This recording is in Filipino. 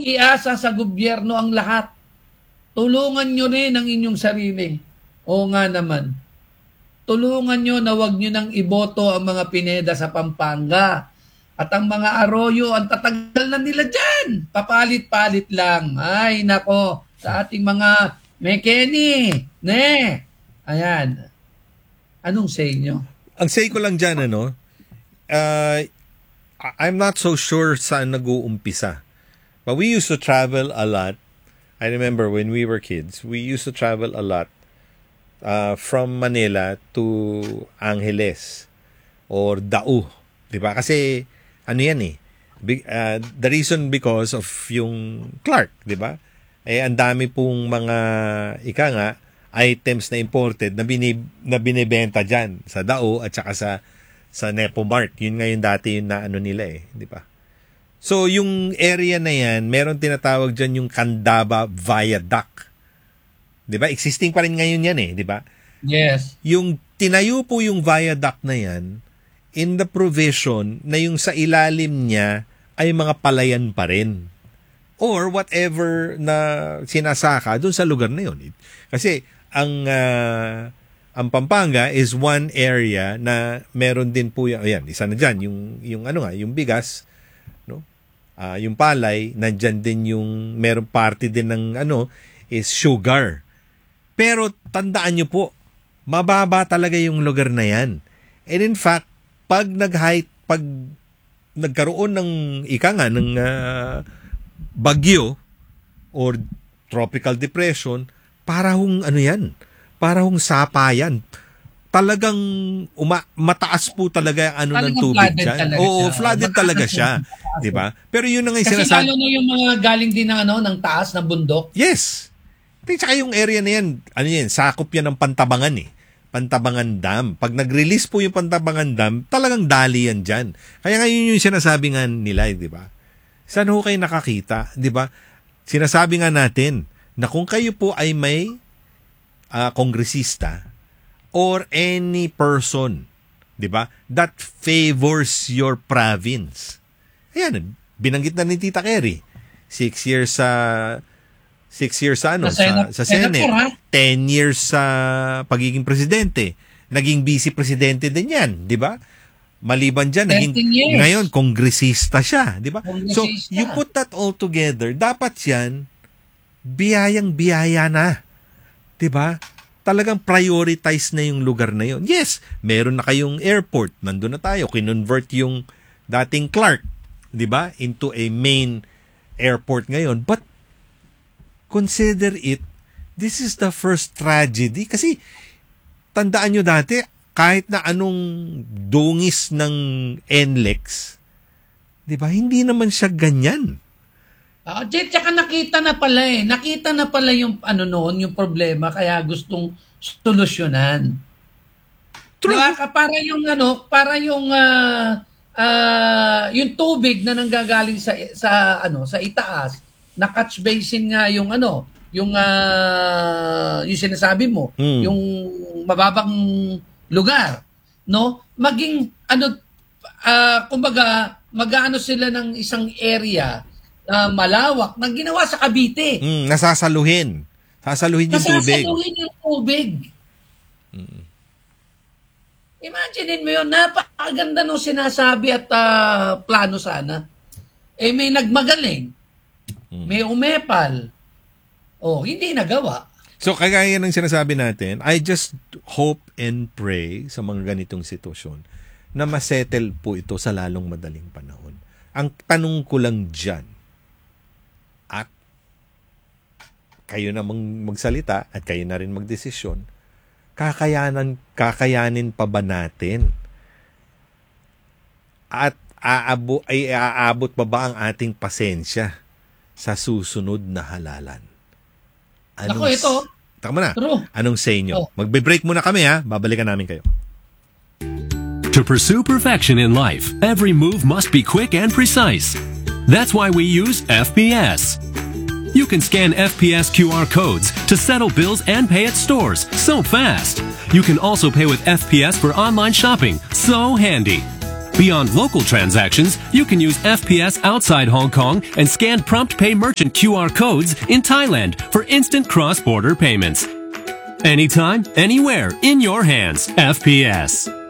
iasa sa gobyerno ang lahat. Tulungan nyo rin ang inyong sarili. Oo nga naman. Tulungan nyo na wag nyo nang iboto ang mga Pineda sa Pampanga. At ang mga Arroyo, ang tatagal na nila dyan. Papalit-palit lang. Ay, nako. Sa ating mga Kenny. Ayan. Anong say nyo? Ang say ko lang dyan, I'm not so sure saan nag-uumpisa. But we used to travel a lot. I remember when we were kids, we used to travel a lot from Manila to Angeles or Dao. Diba? Kasi, ano yan the reason because of yung Clark, diba? Ang dami pong mga, items na imported na binibenta dyan sa Dao at saka sa Nepo Mart. Yun ngayon dati yung na nila di ba? So, yung area na yan, meron tinatawag dyan yung Candaba Viaduct. Di ba? Existing pa rin ngayon yan di ba? Yes. Yung tinayo po yung viaduct na yan, in the provision na yung sa ilalim niya ay mga palayan pa rin. Or whatever na sinasaka dun sa lugar na yun. Kasi, ang Pampanga is one area na meron din po yan, isa na dyan, yung bigas, yung palay, nandyan din yung, meron party din ng is sugar. Pero tandaan nyo po, mababa talaga yung lugar na yan. And in fact, pag nagkaroon ng ng bagyo or tropical depression, para hong sapa yan. Talagang mataas po talaga ang ng tubig dyan. Oo, flooded talaga siya. Di ba? Pero yun na nga yung sinasabi. Kasi lalo na yung mga galing din ng taas, ng bundok. Yes. Tsaka yung area na yan, sakop yan ng Pantabangan Pantabangan Dam. Pag nag-release po yung Pantabangan Dam, talagang dali yan dyan. Kaya ngayon yung sinasabi nga nila, di ba? Saan ho kayo nakakita? Di ba? Sinasabi nga natin na kung kayo po ay may kongresista or any person, di ba, that favors your province. Ayan, binanggit na ni Tita Kerry. 6 years sa Senate, 10 years sa pagiging presidente. Naging vice presidente din yan, di ba? Maliban dyan, ngayon, kongresista siya, di ba? So, you put that all together, dapat yan, biyayang-biyaya na. di ba? Talagang prioritize na yung lugar na yun. Yes, meron na kayong airport. Nandun na tayo. Kinonvert yung dating Clark, di ba? Into a main airport ngayon. But consider it, this is the first tragedy. Kasi tandaan nyo dati, kahit na anong dungis ng NLEX, di ba? Hindi naman siya ganyan. Tsaka nakita na pala Nakita na pala yung yung problema kaya gustong solusyonan. True. Diba? Para yung tubig na nanggagaling sa itaas, na catch basin nga yung sinasabi mo, yung mababang lugar, no? Maging kumbaga mag-aano sila ng isang area malawak na ginawa sa Cavite. Nasasaluhin. Sasaluhin yung tubig. Nasasaluhin yung tubig. Imagine mo yun, napakaganda nung sinasabi at plano sana. May nagmagaling. May umepal. Hindi nagawa. So, kagaya ng sinasabi natin, I just hope and pray sa mga ganitong sitwasyon na masettle po ito sa lalong madaling panahon. Ang tanong ko lang dyan, at kayo na magsalita at kayo na rin magdesisyon, kakayanin pa ba natin? At aabot pa ba ang ating pasensya sa susunod na halalan? Ito. Tama na. Anong say nyo? Magbe-break muna kami ha. Babalikan namin kayo. To pursue perfection in life, every move must be quick and precise. That's why we use FPS. You can scan FPS QR codes to settle bills and pay at stores so fast. You can also pay with FPS for online shopping. So handy. Beyond local transactions, you can use FPS outside Hong Kong and scan Prompt Pay merchant QR codes in Thailand for instant cross-border payments. Anytime, anywhere, in your hands. FPS.